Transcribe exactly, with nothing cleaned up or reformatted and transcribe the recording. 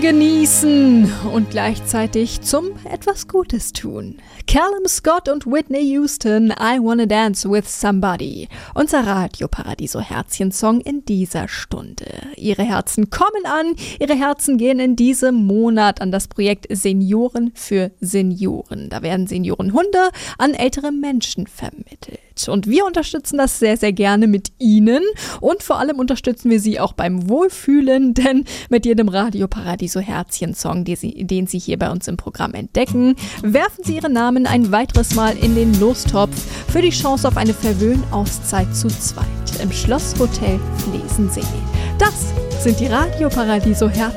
genießen und gleichzeitig zum etwas Gutes tun. Callum Scott und Whitney Houston, I Wanna Dance with Somebody. Unser Radio Paradiso Herzchen-Song in dieser Stunde. Ihre Herzen kommen an, ihre Herzen gehen in diesem Monat an das Projekt Senioren für Senioren. Da werden Seniorenhunde an ältere Menschen vermittelt. Und wir unterstützen das sehr, sehr gerne mit Ihnen und vor allem unterstützen wir Sie auch beim Wohlfühlen, denn mit jedem Radio Paradiso Herzchen-Song, den Sie, den Sie hier bei uns im Programm entdecken, werfen Sie Ihren Namen ein weiteres Mal in den Lostopf für die Chance auf eine Verwöhnauszeit zu zweit im Schlosshotel Flesensee. Das sind die Radio Paradiso Herzchen